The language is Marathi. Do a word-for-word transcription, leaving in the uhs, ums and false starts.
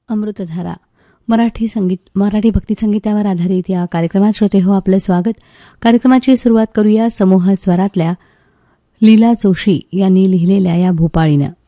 अमृतधारा मराठी संगीत मराठी भक्ती संगीतावर आधारित या कार्यक्रमात श्रोते हो आपले स्वागत. कार्यक्रमाची सुरुवात करूया समूह स्वरातल्या लीला जोशी यांनी लिहिलेल्या या भूपाळीनं.